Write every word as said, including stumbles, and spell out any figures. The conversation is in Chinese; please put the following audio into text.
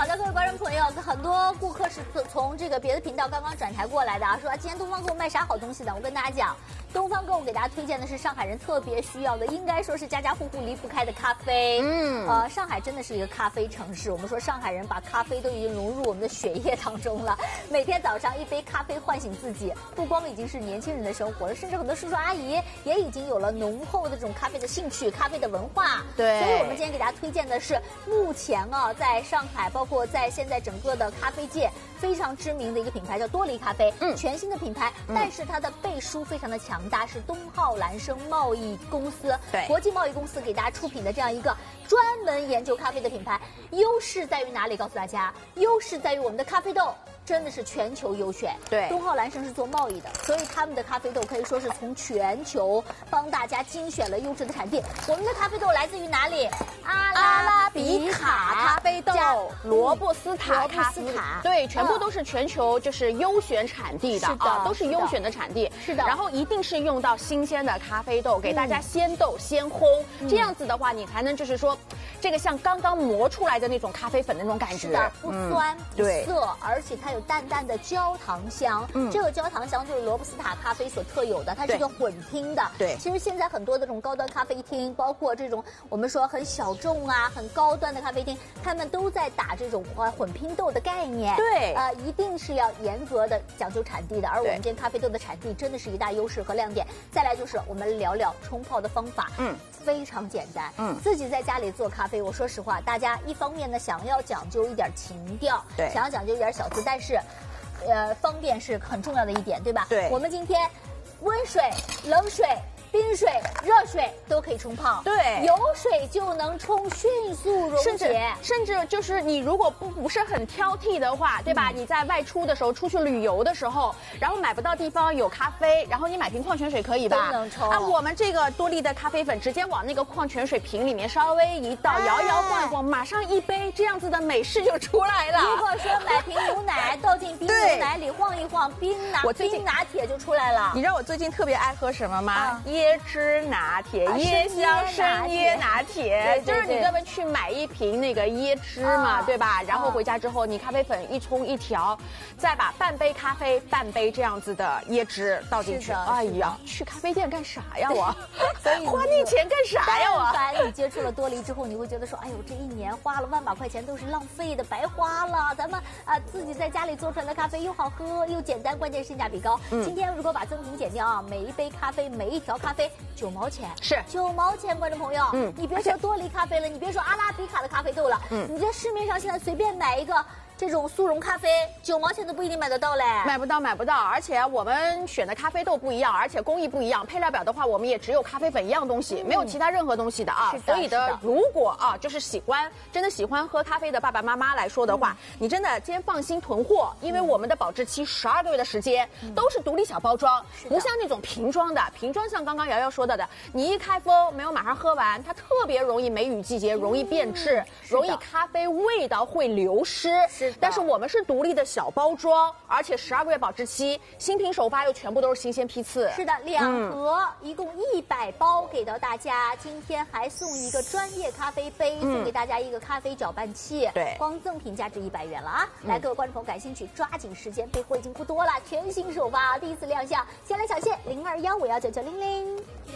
好的，各位观众朋友，很多顾客是从这个别的频道刚刚转台过来的啊，说今天东方给我卖啥好东西呢？我跟大家讲，东方给我给大家推荐的是上海人特别需要的，应该说是家家户户离不开的咖啡。嗯，呃，上海真的是一个咖啡城市。我们说上海人把咖啡都已经融入我们的血液当中了，每天早上一杯咖啡唤醒自己，不光已经是年轻人的生活了，甚至很多叔叔阿姨也已经有了浓厚的这种咖啡的兴趣、咖啡的文化。 对， 所以我们今天给大家推荐的是目前啊，在上海，包括在现在整个的咖啡界非常知名的一个品牌叫多黎咖啡，嗯，全新的品牌，嗯、但是它的背书非常的强大，是东浩蓝生贸易公司， 对， 国际贸易公司给大家出品的这样一个专门研究咖啡的品牌。优势在于哪里？告诉大家，优势在于我们的咖啡豆真的是全球优选。对，东浩蓝生是做贸易的，所以他们的咖啡豆可以说是从全球帮大家精选了优质的产地。我们的咖啡豆来自于哪里？阿阿拉比卡咖啡豆、罗布斯塔咖啡，对，全部都是全球就是优选产地的啊，都是优选的产地。 是的， 然后一定是用到新鲜的咖啡豆，给大家鲜豆鲜烘，这样子的话，你才能就是说，这个像刚刚磨出来的那种咖啡粉的那种感觉， 是的，不酸不涩，而且它有淡淡的焦糖香。嗯，这个焦糖香就是罗布斯塔咖啡所特有的，它是一个混拼的。对，其实现在很多的这种高端咖啡厅，包括这种我们说很小众啊、很高端的咖啡厅，他们都在打这种呃混拼豆的概念。对，呃，一定是要严格的讲究产地的。而我们今天咖啡豆的产地真的是一大优势和亮点。再来就是我们聊聊冲泡的方法，嗯，非常简单。嗯，自己在家里做咖啡，我说实话，大家一方面呢想要讲究一点情调，对，想要讲究一点小资，但是，呃，方便是很重要的一点，对吧？对，我们今天温水、冷水、冰水、热水都可以冲泡，对，有水就能冲，迅速溶解， 甚至甚至就是你如果不不是很挑剔的话，对吧？嗯、你在外出的时候，出去旅游的时候，然后买不到地方有咖啡，然后你买瓶矿泉水可以吧？ 都能冲。 啊，我们这个多丽的咖啡粉直接往那个矿泉水瓶里面稍微一倒，摇摇晃晃，马上一杯这样子的美式就出来了。 如果说买瓶牛奶倒进冰牛奶里晃一晃，冰拿冰拿铁就出来了。 你知道我最近特别爱喝什么吗？嗯、椰汁拿铁，啊、椰香生椰拿铁，就是你专门去买一瓶那个椰汁嘛，啊、对吧？然后回家之后，你咖啡粉一冲一调，再把半杯咖啡、半杯这样子的椰汁倒进去。哎呀，去咖啡店干啥呀我？所以花那钱干啥呀我？ 但凡你接触了多黎之后，你会觉得说，哎呦，这一年花了万把块钱都是浪费的，白花了。咱们啊、呃、自己在家里做出来的咖啡又好喝又简单，关键性价比高。嗯、今天如果把赠品减掉啊，每一杯咖啡、每一条咖啡九毛钱， 是九毛钱，观众朋友，嗯，你别说多黎咖啡了，你别说阿拉比卡的咖啡豆了，嗯，你在市面上现在随便买一个这种速溶咖啡，九毛钱都不一定买得到嘞， 买不到，买不到。而且我们选的咖啡豆不一样，而且工艺不一样，配料表的话，我们也只有咖啡粉一样东西，嗯、没有其他任何东西的啊。是的，所以的，如果啊，就是喜欢真的喜欢喝咖啡的爸爸妈妈来说的话，嗯、你真的今天放心囤货，因为我们的保质期十二个月的时间，嗯、都是独立小包装，不像那种瓶装的。瓶装像刚刚瑶瑶说到的，你一开封没有马上喝完，它特别容易梅雨季节容易变质，嗯、容易咖啡味道会流失。是，但是我们是独立的小包装，而且十二个月保质期，新品首发又全部都是新鲜批次。 是的，两盒、嗯、一共一百包给到大家。今天还送一个专业咖啡杯，嗯、送给大家一个咖啡搅拌器。对，光赠品价值一百元了啊！嗯、来，各位观众朋友感兴趣，抓紧时间，备货已经不多了，全新首发，第一次亮相，先来抢线零二幺五幺九九零零。